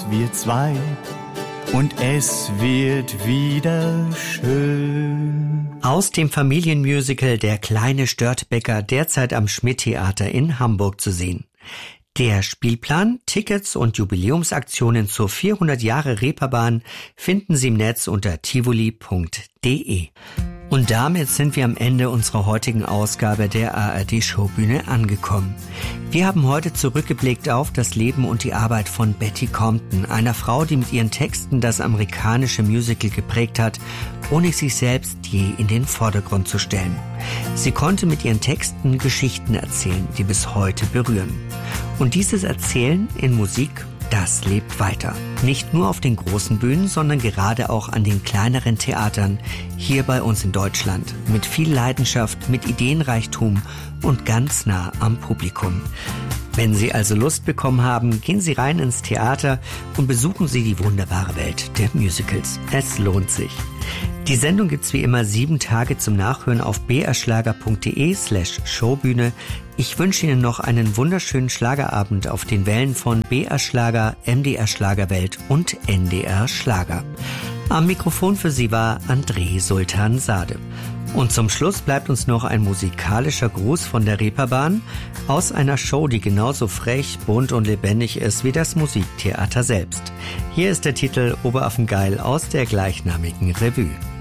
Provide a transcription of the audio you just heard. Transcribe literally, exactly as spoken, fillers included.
aus wir zwei und es wird wieder schön. Aus dem Familienmusical Der kleine Störtebeker, derzeit am Schmidt-Theater in Hamburg zu sehen. Der Spielplan, Tickets und Jubiläumsaktionen zur vierhundert Jahre Reeperbahn finden Sie im Netz unter tivoli punkt de. Und damit sind wir am Ende unserer heutigen Ausgabe der A R D-Showbühne angekommen. Wir haben heute zurückgeblickt auf das Leben und die Arbeit von Betty Comden, einer Frau, die mit ihren Texten das amerikanische Musical geprägt hat, ohne sich selbst je in den Vordergrund zu stellen. Sie konnte mit ihren Texten Geschichten erzählen, die bis heute berühren. Und dieses Erzählen in Musik, das lebt weiter. Nicht nur auf den großen Bühnen, sondern gerade auch an den kleineren Theatern hier bei uns in Deutschland. Mit viel Leidenschaft, mit Ideenreichtum und ganz nah am Publikum. Wenn Sie also Lust bekommen haben, gehen Sie rein ins Theater und besuchen Sie die wunderbare Welt der Musicals. Es lohnt sich. Die Sendung gibt's wie immer sieben Tage zum Nachhören auf brschlager.de slash Showbühne. Ich wünsche Ihnen noch einen wunderschönen Schlagerabend auf den Wellen von B R Schlager, M D R Schlagerwelt und N D R Schlager. Am Mikrofon für Sie war André Sultan Sade. Und zum Schluss bleibt uns noch ein musikalischer Gruß von der Reeperbahn aus einer Show, die genauso frech, bunt und lebendig ist wie das Musiktheater selbst. Hier ist der Titel Oberaffengeil aus der gleichnamigen Revue.